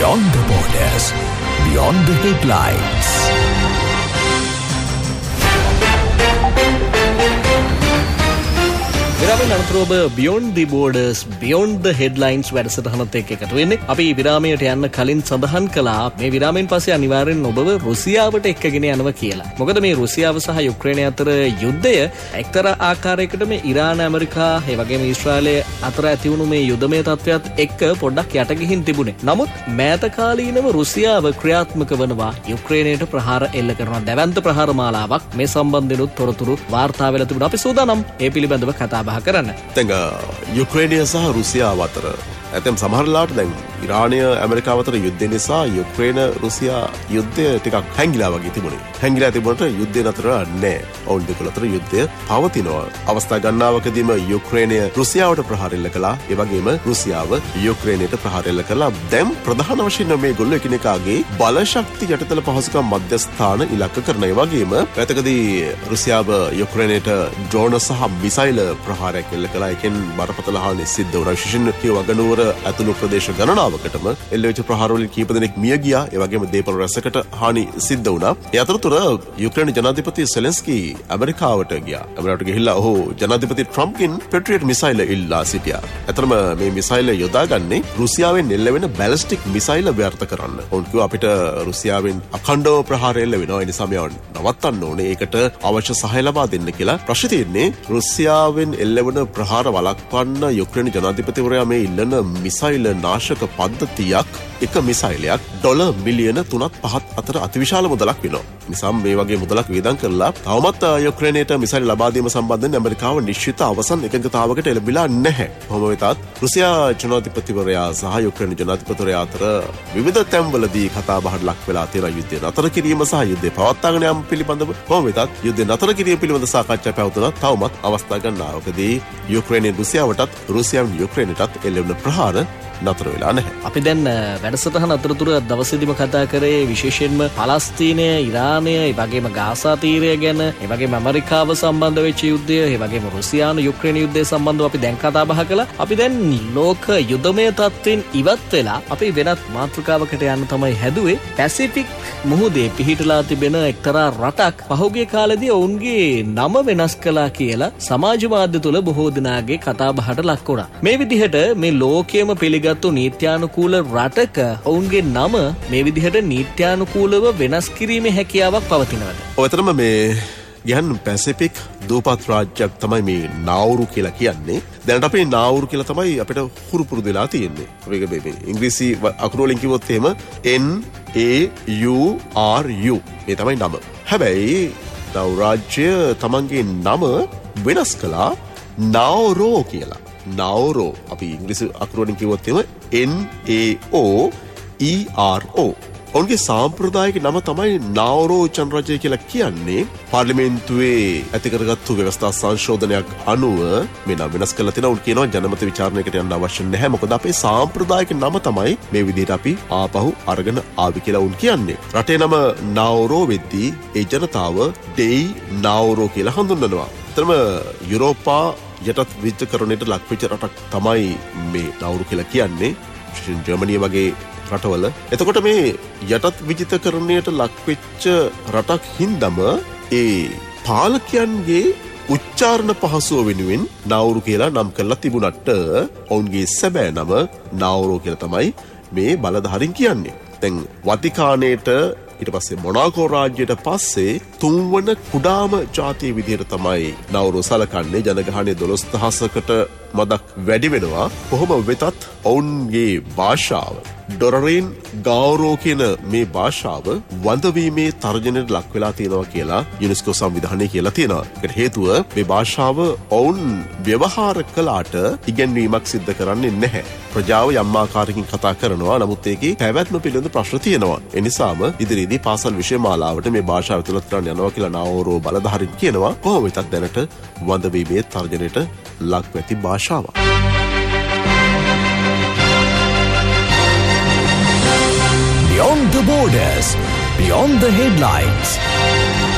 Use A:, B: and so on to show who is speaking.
A: Beyond the borders, beyond the headlines. විරාමයෙන් අනතුරුව Beyond the Borders, Beyond the Headlines වැඩසටහනත් එක්ක එකතු වෙන්නේ. අපි විරාමයට යන්න කලින් සඳහන් කළා මේ විරාමයෙන් පස්සේ අනිවාර්යෙන් ඔබව රුසියාවට එක්කගෙන යනවා කියලා. මොකද මේ රුසියාව සහ යුක්‍රේනය අතර යුද්ධය එක්තරා ආකාරයකට මේ ඉරාන, ඇමරිකා, ඒ වගේම ඊශ්‍රායලය අතර ඇති වුණු මේ යුද්ධමය තත්ත්වයක් එක්ක පොඩ්ඩක් යට ගිහින් තිබුණේ. නමුත් මෑත කාලීනව රුසියාව ක්‍රියාත්මක වනවා යුක්‍රේනයට ප්‍රහාර එල්ල කරනවා. දැවැන්ත ප්‍රහාර මාලාවක් මේ සම්බන්ධෙනුත් තොරතුරු වාර්තා වෙලා තිබුණා. අපි සූදානම් ඒ පිළිබඳව කතා බහ කරන්න.
B: දැන් යුක්‍රේනය සහ රුසියාව අතර ඇතැම් සමහරලාට දැන් ඉරානය ඇමරිකාව අතර යුද්ධය නිසා යුක්‍රේන රුසියා යුද්ධය ටිකක් හැංගිලා වගේ තිබුණේ. හැංගිලා තිබුණට යුද්ධය නතර නෑ. ඔවුන් දෙකල අතර යුද්ධය පවතිනවා. අවස්ථා ගණනාවකදීම යුක්‍රේනය රුසියාවට ප්‍රහාර එල්ල කළා. ඒ වගේම රුසියාව යුක්‍රේනයට ප්‍රහාර එල්ල කළා. දැන් ප්‍රධාන වශයෙන් මේ ගොල්ලෝ එකිනෙකාගේ බල ශක්ති යටිතල පහසුකම් මධ්‍යස්ථාන ඉලක්ක කරන. ඒ වගේම පැතකදී රුසියාව යුක්‍රේනයට ඩ්‍රෝන සහ මිසයිල් ප්‍රහාරයක් එල්ල කළා. ඒකෙන් බරපතල හානි සිද්ධ වුණා. විශේෂයෙන් වගනුවර ඇතුළු ප්‍රදේශ ගණනාවකටම එල්ලවෙච්ච ප්‍රහාරවලින් කීප දෙනෙක් මිය ගියා. ඒ වගේම දේපල රැසකට හානි සිද්ධ වුණා. ඒ අතරතුර යුක්‍රේන ජනාධිපති සෙලෙන්ස්කී ඇමරිකාවට ගියා. ඇමරිකාවට ගිහිල්ලා ඔහු ජනාධිපති ට්‍රම්ප්ගෙන් පෙට්‍රියට් මිසයිල් ඉල්ලා සිටියා. ඇත්තටම මේ මිසයිල් යොදාගන්නේ රුසියාවෙන් එල්ලවෙන බැලිස්ටික් මිසයිල් ව්‍යර්ථ කරන්න. ඔවුන් කිව්වා අපිට රුසියාවෙන් අඛණ්ඩව ප්‍රහාර එල්ල වෙනවා. ඒ නිසා මේව නවත්තන්න ඕනේ. ඒකට අවශ්‍ය සහාය ලබා දෙන්න කියලා. ප්‍රශ්න තියෙන්නේ රුසියාවෙන් එල්ලවන ප්‍රහාර වළක්වන්න යුක්‍රේන ජනාධිපතිවරයා මේ ඉල්ලන මිසයිල් නාශක පද්ධතියක් එක මිසයිලයක් ඩොලර් මිලියන 3.5 අතර අතිවිශාල මුදලක් වෙනවා. නිසා මේ වගේ මුදලක් වියදම් කරලා තවමත් යුක්‍රේනයට මිසයිල් ලබා දීම සම්බන්ධයෙන් ඇමරිකාව නිශ්චිත අවසන් එකඟතාවකට එළඹිලා නැහැ. කොහොම වෙතත් රුසියා ජනාධිපතිවරයා සහ යුක්‍රේන ජනාධිපතිවරයා අතර විවිධ තැන්වලදී කතා බහට ලක් වෙලා තියෙන යුද්ධය නතර කිරීම සහ යුද්ධය පවත්වාගෙන යාම පිළිබඳව කොහොම වෙතත් යුද්ධය නතර කිරීම පිළිබඳ සාකච්ඡා පැවතුණා. තවමත් අවස්ථා ගණනාවකදී යුක්‍රේනයෙන් රුසියාවටත් රුසියාවෙන් යුක්‍රේනයටත් එල්ලෙන ප්‍රහාර නතර වෙලා නැහැ. අපි
C: දැන් වැඩසටහන අතරතුර දවසේදීම කතා කරේ විශේෂයෙන්ම පලස්තීනය, ඉරානය, ඒ වගේම ගාසා තීරය ගැන, ඒ වගේම ඇමරිකාව සම්බන්ධ වෙච්ච යුද්ධය, ඒ වගේම රුසියානු යුක්‍රේන යුද්ධය සම්බන්ධව අපි දැන් කතා බහ කළා. අපි දැන් ලෝක යුද්ධමය තත්ත්වෙන් ඉවත් වෙලා අපි වෙනත් මාතෘකාවකට යන්න තමයි හැදුවේ. පැසිෆික් මුහුදේ පිහිටලා තිබෙන එක්තරා රටක් පහුගිය කාලෙදී ඔවුන්ගේ නම වෙනස් කළා කියලා සමාජ මාධ්‍ය තුල බොහෝ දෙනාගේ කතා බහට ලක් වුණා. මේ විදිහට මේ ලෝකයේම පිළිගත්තු නීත්‍යානුකූල රටක ඔවුන්ගේ නම මේ විදිහට නීත්‍යානුකූලව වෙනස් කිරීමේ හැකියාවක් පවතිනවද?
B: ඔයතරම මේ ගියන් පැසිෆික් දූපත් රාජ්‍යයක් තමයි මේ නාවුරු කියලා කියන්නේ. දැනට අපේ නාවුරු කියලා තමයි අපිට හුරු පුරුදු වෙලා තියෙන්නේ. මේක මේ ඉංග්‍රීසි අකුරු වලින් කිව්වොත් එහෙම NAURU මේ තමයි නම. හැබැයි නාවුරු රාජ්‍ය තමන්ගේ නම වෙනස් කළා නාවරෝ කියලා. නාවරෝ අපි ඉංග්‍රීසි අකුරු වලින් කිව්වොත් එහෙම NAOERO. ඔවුන්ගේ සාම්ප්‍රදායික නම තමයි නාවරෝ චන්ද්‍රජය කියලා කියන්නේ. පාර්ලිමේන්තුවේ ඇති කරගත්තු ව්‍යවස්ථා සංශෝධනයක් අනුව මේ නම වෙනස් කරලා තියෙනවා. උන් කියනවා ජනමත විචාරණයකට යන්න අවශ්‍ය නැහැ. මොකද අපේ සාම්ප්‍රදායික නම තමයි මේ විදිහට අපි ආපහු අරගෙන ආවි කියලා උන් කියන්නේ. රටේ නම නාවරෝ වෙද්දී ඒ ජනතාව ඩෙයි නාවරෝ කියලා හඳුන්වනවා. එතරම් යුරෝපා යටත් විජිතකරණයට ලක්වෙච්ච රටක් තමයි මේ නාවුරු කියලා කියන්නේ. විශේෂයෙන් ජර්මනිය වගේ රටවල. එතකොට මේ යටත් විජිතකරණයට ලක්වෙච්ච රටක් හින්දම ඒ පාලකයන්ගේ උච්චාරණ පහසුව වෙනුවෙන් නාවුරු කියලා නම් කරලා තිබුණට ඔවුන්ගේ සැබෑ නම නාවුරු කියලා තමයි මේ බලධාරීන් කියන්නේ. දැන් වතිකානයට ඊට පස්සේ මොනාකෝ රාජ්‍යයට පස්සේ තුන්වන කුඩාම ජාතිය විදිහට තමයි නාවුරු සලකන්නේ. ජනගහනය 12000කට මදක් වැඩි වෙනවා. කොහොම වෙතත් ඔවුන්ගේ භාෂාව ඩොරරින් ගාවරෝ කියන මේ භාෂාව වඳවීමේ තර්ජනයට ලක් වෙලා තියෙනවා කියලා යුනෙස්කෝ සංවිධානය කියලා තියෙනවා. ඒකට හේතුව මේ භාෂාව ඔවුන් ව්‍යවහාර කළාට ඉගෙනීමක් සිද්ධ කරන්නේ නැහැ. ප්‍රජාව යම් ආකාරයකින් කතා කරනවා. නමුත් ඒකේ පැවැත්ම පිළිබඳ ප්‍රශ්න තියෙනවා. ඒ නිසාම ඉදිරියේදී පාසල් විෂය මාලාවට මේ භාෂාව තුලත් කරන්න යනවා කියලා නාවරෝ බලධාරීන් කියනවා. කොහොම වෙතත් දැනට වඳවීමේ තර්ජනයට ලක් වෙති භාෂාවක්.
A: Beyond the borders, beyond the headlines.